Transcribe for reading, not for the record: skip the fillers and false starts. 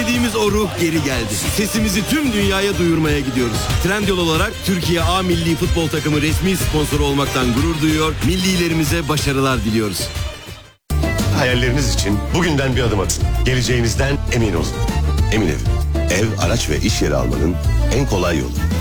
Özlediğimiz o ruh geri geldi. Sesimizi tüm dünyaya duyurmaya gidiyoruz. Trendyol olarak Türkiye A Milli Futbol Takımı resmi sponsoru olmaktan gurur duyuyor. Millilerimize başarılar diliyoruz. Hayalleriniz için bugünden bir adım atın. Geleceğinizden emin olun. Emin Ev, ev, araç ve iş yeri almanın en kolay yolu.